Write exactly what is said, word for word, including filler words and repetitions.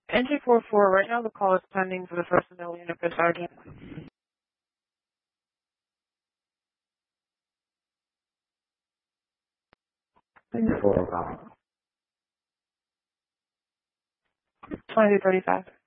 Entry four four, right now the call is pending for the personnel unit for Sergeant. Thank you for about twenty-two thirty-five.